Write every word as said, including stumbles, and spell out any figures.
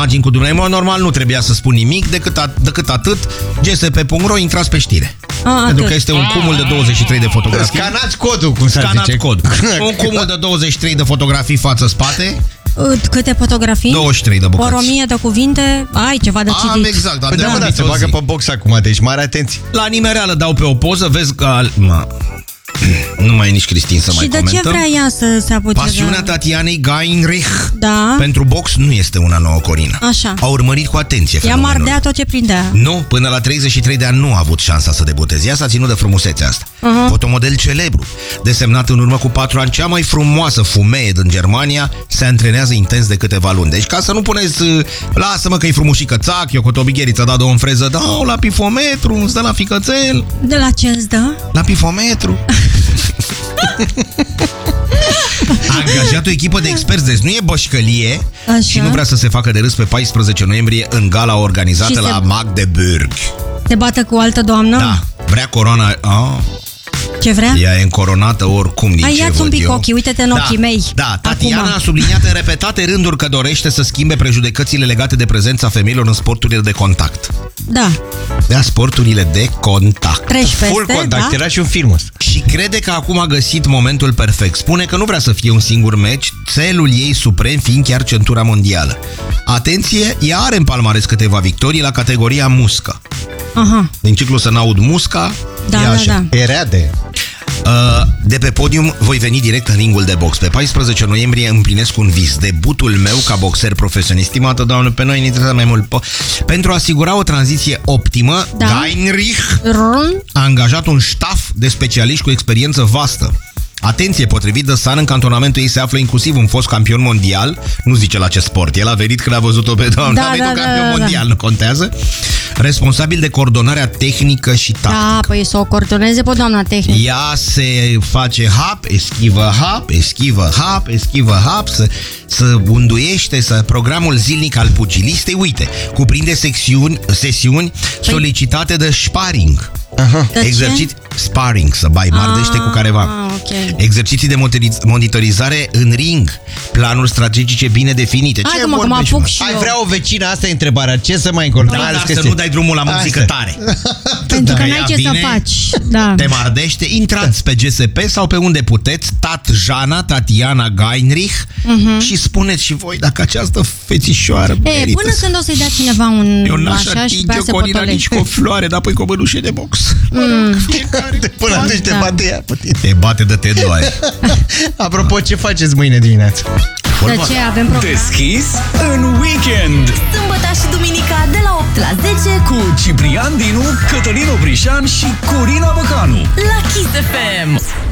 imagini cu dumneavoastră. Normal nu trebuia să spun nimic, decât, at- decât atât, g s p punct r o, intrați pe știre. A, Pentru că este un cumul de douăzeci și trei de fotografii. Scanați codul, cum s-ar Scanați zice. cod. Un cumul de douăzeci și trei de fotografii față-spate. Câte fotografii? douăzeci și trei de bucăți. Ori o mie de cuvinte, ai ceva de citit. Am exact, dar Păi de da, mă, dar se bagă pe box acum, deci mare atenție. La nimereală dau pe o poză, vezi că... Al... Ma... Nu mai e nici Cristin să Și mai de comentăm. ce vrea ea să se apuce? Pasiunea de... Tatianei Geinrich Da. pentru box nu este una nouă, Corina. Așa. A urmărit cu atenție Ea fenomenul. mardea tot ce prindea. Nu, până la treizeci și trei de ani nu a avut șansa să debuteze. Ea s-a ținut de frumusețea asta. Uh-huh. Fotomodel celebru, desemnat în urmă cu patru ani cea mai frumoasă fumeie din Germania, se antrenează intens de câteva luni. Deci ca să nu puneți, lasă-mă că e frumușică, țac, eu cu tobigherița dat-o în freză, dau la pifometru, îți dă la ficățel. De la ce îți dă? La pifometru. A angajat o echipă de experți, deci nu e bășcălie. Așa. Și nu vrea să se facă de râs pe paisprezece noiembrie în gala organizată Și la se- Magdeburg. Se bată cu o altă doamnă? Da, vrea coroana... Ah, Ce vrea? ea e încoronată oricum din Hai, ce ia-ți văd un pic eu. ochii, uite-te în ochii da, mei. Da, Tatiana Acum. a subliniat în repetate rânduri că dorește să schimbe prejudecățile legate de prezența femeilor în sporturile de contact. Da. Da, sporturile de contact. Treci peste, Full contact, da? era și un film ăsta. Și crede că acum a găsit momentul perfect. Spune că nu vrea să fie un singur meci, țelul ei suprem fiind chiar centura mondială. Atenție, ea are în palmares câteva victorii la categoria muscă. Aha. Din ciclu Să n-aud musca, Da, e da, așa. da. Era de... Uh, De pe podium voi veni direct în ringul de box. Pe paisprezece noiembrie împlinesc un vis, debutul meu ca boxer profesionist. Stimată doamnă, pe noi ne interesează mai mult. Pentru a asigura o tranziție optimă, Da. Geinrich Rrrn. a angajat un staff de specialiști cu experiență vastă. Atenție, potrivit de Sun, în cantonamentul ei se află inclusiv un fost campion mondial. Nu zice la ce sport. El a venit când a văzut-o pe doamnă. Da, a venit da, un da, campion da, da. mondial, nu contează. Responsabil de coordonarea tehnică și tactică. Da, păi să o coordoneze pe doamna tehnică. Ea se face hap, eschivă hap, eschivă hap, eschivă hap, să, să unduiește, să programul zilnic al pugilistei, uite, cuprinde secțiuni, sesiuni solicitate de sparring. Aha. De ce? Exerciții sparring, să bai mardește cu careva. Ah, ok. Exerciții de motori- monitorizare în ring, planuri strategice bine definite. Hai Ce că mă, că mă vorbești, apuc mă? și Ai eu. vrea o vecină? Asta e întrebarea. Ce să mai încolo? Da, Mai ales dar că să se- nu dai drumul la muzică Asta. tare. Pentru că Că n-ai ea ce vine, să faci. Da. Te mardește, intrați pe G S P sau pe unde puteți, Tatjana, Tatiana Geinrich, și spuneți și voi dacă această fețișoară E, merită până să... când o să-i dea cineva un Eu n-aș așa și pe atinge a se Corina potoli. nici cu o floare, dar păi cu o mănușe de box. Mă rog, fiecare. Până atunci te Da. bate ea pe tine. Te bate de te doare. Apropo, ce faceți mâine dimineață? De ce avem program? Deschis în weekend Sâmbătă și duminica de la opt la zece cu Ciprian Dinu, Cătălin Oprișan și Corina Băcanu. la Kiss F M.